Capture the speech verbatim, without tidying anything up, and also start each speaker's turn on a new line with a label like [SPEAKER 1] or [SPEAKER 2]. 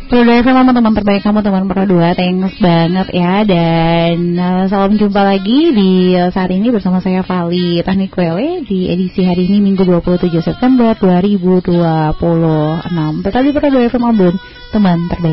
[SPEAKER 1] Produk F M sama teman terbaik kamu, teman berdua. Thanks banget ya. Dan uh, salam jumpa lagi di uh, saat ini bersama saya Vali Teknik Wele di edisi hari ini Minggu dua puluh tujuh September dua ribu dua puluh enam. Tetap di Produk F M album teman terbaik.